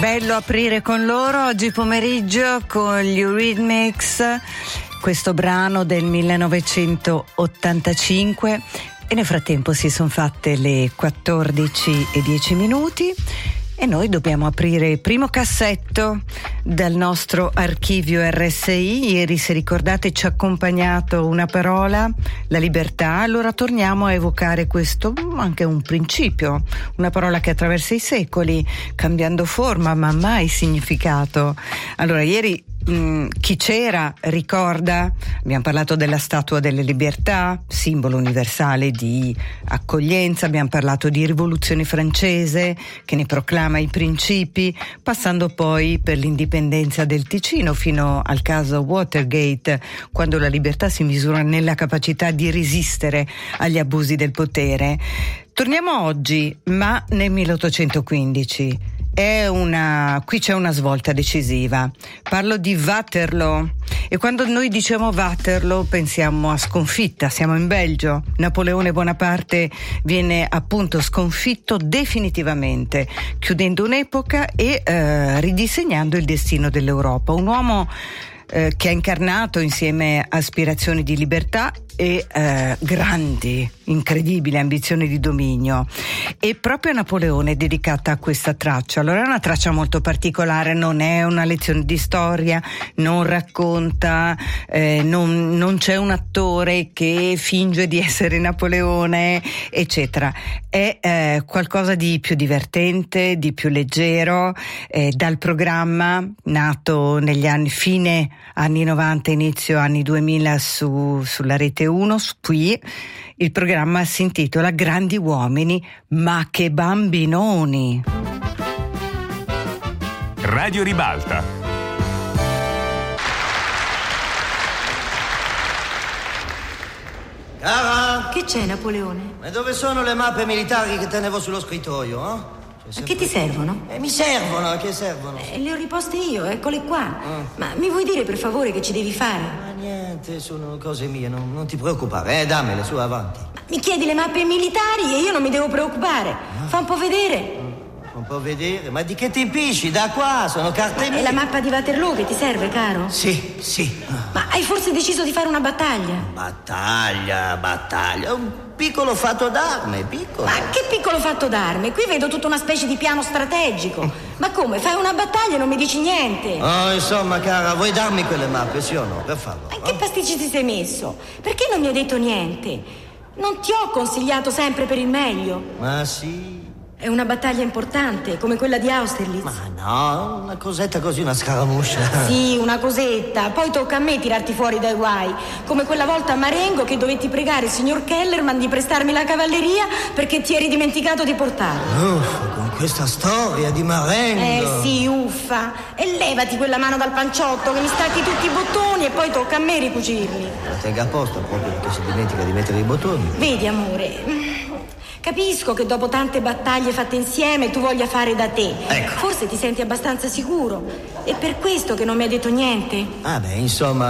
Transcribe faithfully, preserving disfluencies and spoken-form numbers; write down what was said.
Bello aprire con loro oggi pomeriggio con gli Eurythmics, questo brano del millenovecentottantacinque, e nel frattempo si sono fatte le quattordici e dieci minuti e noi dobbiamo aprire il primo cassetto dal nostro archivio R S I. Ieri, se ricordate, ci ha accompagnato una parola, la libertà. Allora torniamo a evocare questo, anche un principio, una parola che attraversa i secoli, cambiando forma ma mai significato. Allora ieri mh, chi c'era ricorda, abbiamo parlato della Statua delle Libertà, simbolo universale di accoglienza, abbiamo parlato di Rivoluzione francese che ne proclama i principi, passando poi per l'indipendenza del Ticino fino al caso Watergate, quando la libertà si misura nella capacità di resistere agli abusi del potere. Torniamo oggi, ma nel milleottocentoquindici. È una, qui c'è una svolta decisiva. Parlo di Waterloo, e quando noi diciamo Waterloo pensiamo a sconfitta. Siamo in Belgio. Napoleone Bonaparte viene appunto sconfitto definitivamente, chiudendo un'epoca e eh, ridisegnando il destino dell'Europa. Un uomo eh, che ha incarnato insieme aspirazioni di libertà e eh, grandi, incredibili ambizioni di dominio, e proprio a Napoleone è dedicata a questa traccia. Allora è una traccia molto particolare, non è una lezione di storia, non racconta, eh, non, non c'è un attore che finge di essere Napoleone, eccetera. È eh, qualcosa di più divertente, di più leggero, eh, dal programma nato negli anni fine anni novanta, inizio anni duemila su, sulla rete uno, qui il programma si intitola Grandi uomini, ma che bambinoni. Radio Ribalta. Cara? Che c'è, Napoleone? E dove sono le mappe militari che tenevo sullo scrittoio, eh? Ma che ti servono? Eh, mi servono, che servono? Eh, le ho riposte io, eccole qua. Mm. Ma mi vuoi dire per favore che ci devi fare? Ma niente, sono cose mie, non, non ti preoccupare, eh, dammele, su, avanti. Ma mi chiedi le mappe militari e io non mi devo preoccupare. Ah. Fa un po' vedere. Mm. Un po' vedere, ma di che ti impisci? Da qua, sono carte mie. È la mappa di Waterloo che ti serve, caro? Sì, sì. Ma hai forse deciso di fare una battaglia? Battaglia, battaglia, un piccolo fatto d'arme, piccolo. Ma che piccolo fatto d'arme? Qui vedo tutta una specie di piano strategico. Ma come? Fai una battaglia e non mi dici niente? Oh, insomma, cara, vuoi darmi quelle mappe, sì o no? Per favore. Ma che pasticci ti sei messo? Perché non mi hai detto niente? Non ti ho consigliato sempre per il meglio? Ma sì. È una battaglia importante, come quella di Austerlitz. Ma no, una cosetta così, una scaramuscia. Sì, una cosetta. Poi tocca a me tirarti fuori dai guai. Come quella volta a Marengo che dovetti pregare il signor Kellerman di prestarmi la cavalleria perché ti eri dimenticato di portarla. Uffa, con questa storia di Marengo. Eh sì, uffa. E levati quella mano dal panciotto che mi stacchi tutti i bottoni e poi tocca a me ricucirli. La tenga a posto proprio perché si dimentica di mettere i bottoni. Vedi, amore, capisco che dopo tante battaglie fatte insieme tu voglia fare da te. Ecco. Forse ti senti abbastanza sicuro. È per questo che non mi hai detto niente. Ah beh, insomma,